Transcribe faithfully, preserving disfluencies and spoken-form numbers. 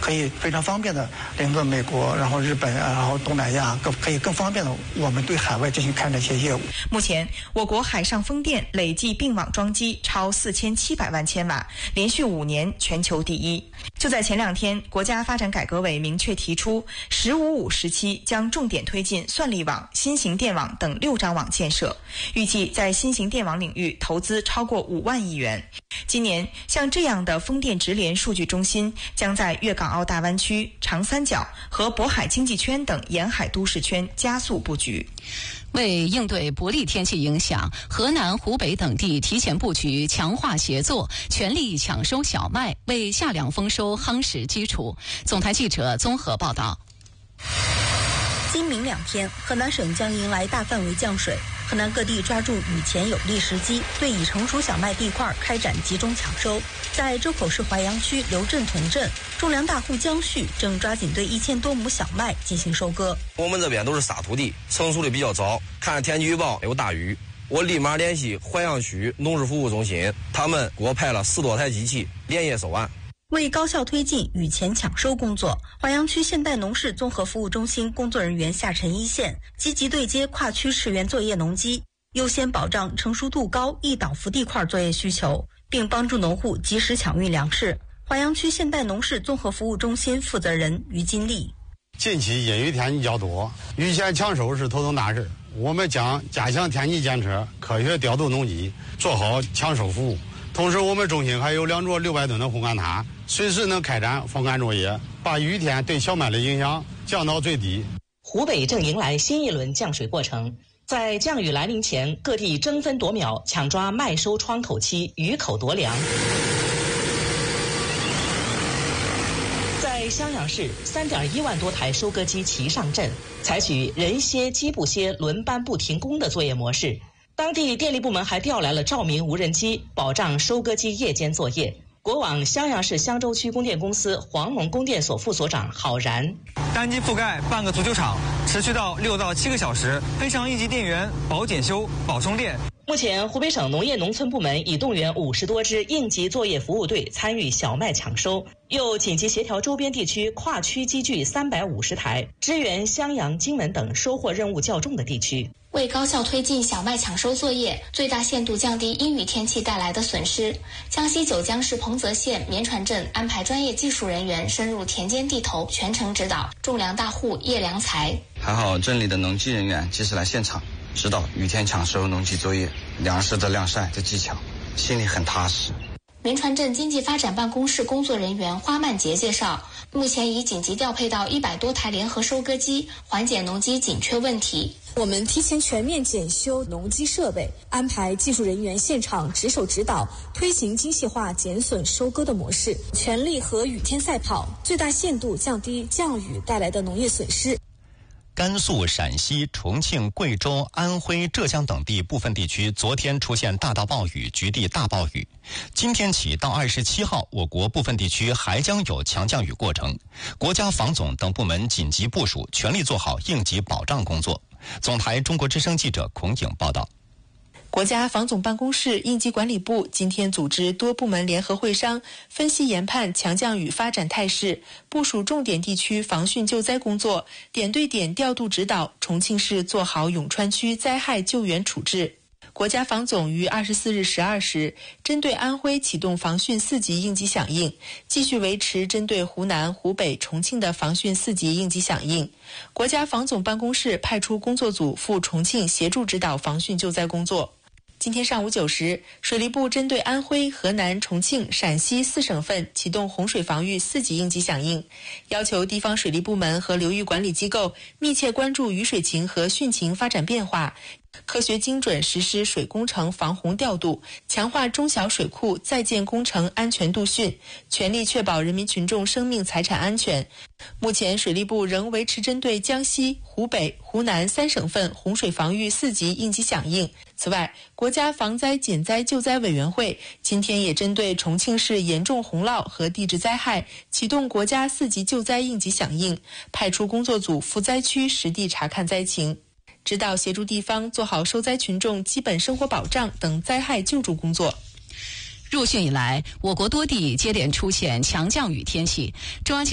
可以非常方便的连着美国，然后日本，然后东南亚，更可以更方便的我们对海外进行开展一些业务。 目前，我国海上风电累计并网装机超四千七百万千瓦，连续五年全球第一。就在前两天，国家发展改革委明确提出，“十五五”时期将重点推进算力网、新型电网等六张网建设，预计在新型电网领域投资超过五万亿元。今年，像这样的风电直连数据中心将在粤港澳大湾区、长三角和渤海经济圈等沿海都市圈加速布局。 为应对不利天气影响，河南、湖北等地提前布局，强化协作，全力抢收小麦，为夏粮丰收夯实基础。总台记者综合报道。 今明两天，河南省将迎来大范围降水。河南各地抓住雨前有利时机，对已成熟小麦地块开展集中抢收。在周口市淮阳区刘镇屯镇，种粮大户江旭正抓紧对一千多亩小麦进行收割。 我们这边都是沙土地，成熟的比较早，看天气预报有大雨，我立马联系淮阳区农事服务中心，他们给我派了十多台机器，连夜收案。 为高效推进雨前抢收工作，淮阳区现代农事综合服务中心工作人员下沉一线，积极对接跨区驰援作业农机，优先保障成熟度高易倒伏地块作业需求，并帮助农户及时抢运粮食。淮阳区现代农事综合服务中心负责人于金丽： 近期阴雨天气较多，雨前抢收是头等大事，我们将加强天气监测，科学调度农机，做好抢收服务。同时，我们中心还有两座六百吨的烘干塔，随时能开展风干作业，把雨天对小麦的影响降到最低。 湖北正迎来新一轮降水过程，在降雨来临前，各地争分夺秒抢抓麦收窗口期，雨口夺粮。在襄阳市，三点一万多台收割机齐上阵，采取人歇机不歇、轮班不停工的作业模式。当地电力部门还调来了照明无人机，保障收割机夜间作业。国网襄阳市襄州区供电公司黄龙供电所副所长郝然： 单机覆盖半个足球场，持续到六到七个小时，非常应急电源保检修、保充电。 目前，湖北省农业农村部门已动员五十多支应急作业服务队参与小麦抢收，又紧急协调周边地区跨区机具三百五十台，支援襄阳、荆门等收获任务较重的地区。 为高效推进小麦抢收作业，最大限度降低阴雨天气带来的损失，江西九江市彭泽县绵船镇安排专业技术人员深入田间地头，全程指导种粮大户叶良才。 还好镇里的农机人员及时来现场，指导雨天抢收农机作业、粮食的晾晒的技巧，心里很踏实。 绵船镇经济发展办公室工作人员花曼杰介绍，目前已紧急调配到一百多台联合收割机，缓解农机紧缺问题。 我们提前全面检修农机设备，安排技术人员现场值守指导，推行精细化减损收割的模式，全力和雨天赛跑，最大限度降低降雨带来的农业损失。 甘肃、陕西、重庆、贵州、安徽、浙江等地部分地区昨天出现大到暴雨，局地大暴雨。今天起到二十七号，我国部分地区还将有强降雨过程。国家防总等部门紧急部署，全力做好应急保障工作。总台中国之声记者孔颖报道。 国家防总办公室应急管理部今天组织多部门联合会商，分析研判强降雨发展态势，部署重点地区防汛救灾工作，点对点调度指导重庆市做好永川区灾害救援处置。国家防总于二十四日十二时针对安徽启动防汛四级应急响应，继续维持针对湖南、湖北、重庆的防汛四级应急响应。国家防总办公室派出工作组赴重庆协助指导防汛救灾工作。今天上午九时，水利部针对安徽、河南、重庆、陕西四省份启动洪水防御四级应急响应，要求地方水利部门和流域管理机构密切关注雨水情和汛情发展变化，科学精准实施水工程防洪调度，强化中小水库在建工程安全度汛，全力确保人民群众生命财产安全。目前水利部仍维持针对江西、湖北、湖南三省份洪水防御四级应急响应。此外，国家防灾减灾救灾委员会今天也针对重庆市严重洪涝和地质灾害启动国家四级救灾应急响应，派出工作组赴灾区实地查看灾情，指导协助地方做好受灾群众基本生活保障等灾害救助工作。 入汛以来，我国多地接连出现强降雨天气，中央